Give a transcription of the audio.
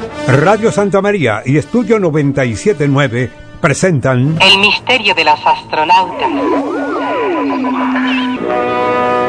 Radio Santa María y Estudio 97.9 presentan El misterio de los astronautas.